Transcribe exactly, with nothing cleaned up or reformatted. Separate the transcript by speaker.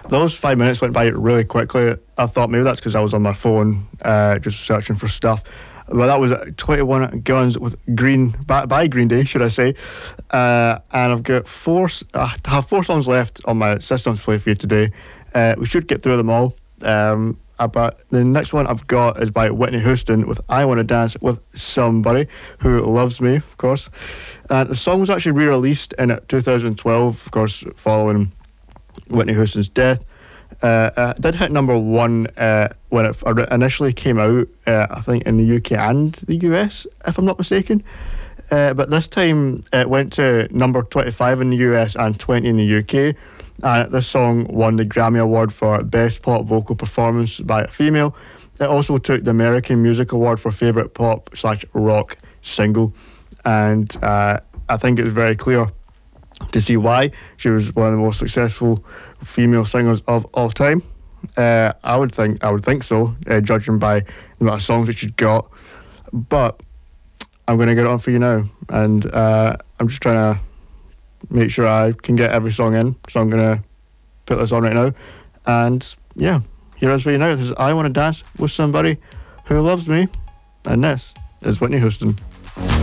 Speaker 1: those five minutes went by really quickly. I thought maybe that's because I was on my phone uh, just searching for stuff. Well, that was twenty-one Guns with Green by, by Green Day, should I say? Uh, and I've got four. I have four songs left on my system to play for you today. Uh, we should get through them all. Um, uh, but the next one I've got is by Whitney Houston with "I Want to Dance with Somebody Who Loves Me," of course. And the song was actually re-released in two thousand twelve, of course, following Whitney Houston's death. Uh, uh, did hit number one uh, when it f- initially came out, uh, I think in the U K and the U S, if I'm not mistaken. Uh, but this time it went to number twenty-five in the U S and twenty in the U K. And this song won the Grammy Award for Best Pop Vocal Performance by a Female. It also took the American Music Award for Favourite Pop slash Rock Single. And uh, I think it was very clear to see why. She was one of the most successful female singers of all time. Uh, I would think I would think so, uh, judging by the amount of songs that she'd got. But I'm going to get it on for you now, and uh, I'm just trying to make sure I can get every song in. So I'm going to put this on right now, and yeah, here it is for you now. This is "I Want to Dance with Somebody Who Loves Me," and this is Whitney Houston.